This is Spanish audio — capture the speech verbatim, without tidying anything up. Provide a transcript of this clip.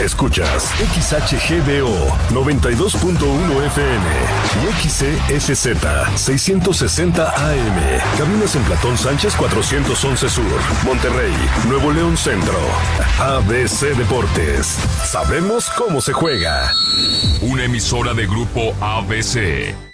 Escuchas X H G B O noventa y dos punto uno F M y X C F Z seiscientos sesenta A M. Cabinas en Platón Sánchez cuatrocientos once Sur, Monterrey, Nuevo León Centro. A B C Deportes. Sabemos cómo se juega. Una emisora de Grupo A B C.